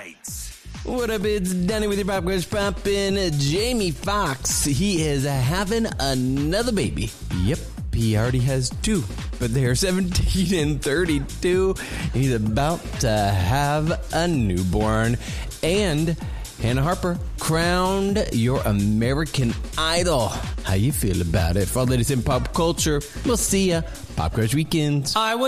What up, it's Danny with your Pop Quiz Poppin'. Jamie Foxx, he is having another baby. Yep, he already has two, but they're 17 and 32. He's about to have a newborn. And Hannah Harper crowned your American Idol. How you feel about it? For all that is in pop culture, we'll see ya. Pop Quiz Weekends.